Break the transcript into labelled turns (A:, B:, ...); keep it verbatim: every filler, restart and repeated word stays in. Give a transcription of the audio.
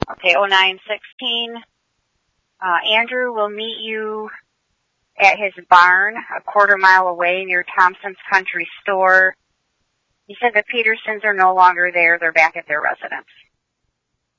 A: Okay, oh nine sixteen. Uh, Andrew will meet you at his barn a quarter mile away near Thompson's Country Store. He said the Petersons are no longer there. They're back at their residence.